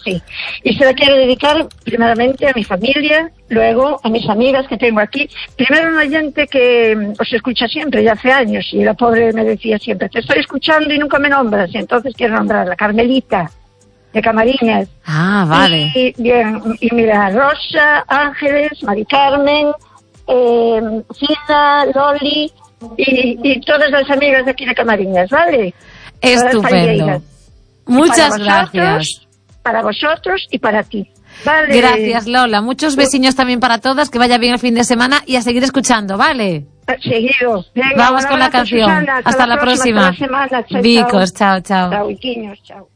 Sí. Y se la quiero dedicar primeramente a mi familia, luego a mis amigas que tengo aquí. Primero una oyente que os escucha siempre, ya hace años, y la pobre me decía siempre, te estoy escuchando y nunca me nombras, y entonces quiero nombrarla, Carmelita, de Camariñas. Ah, vale. Y mira, Rosa, Ángeles, Mari Carmen, Fina, Loli y todas las amigas de aquí de Camariñas, ¿vale? Estupendo. Muchas gracias. Para vosotros y para ti. Vale. Gracias, Lola. Muchos besiños también para todas, que vaya bien el fin de semana y a seguir escuchando, ¿vale? Seguido. Venga, vamos con la canción. Susana, hasta la próxima. Vicos, chao, chao. Chao, Iquiños, chao.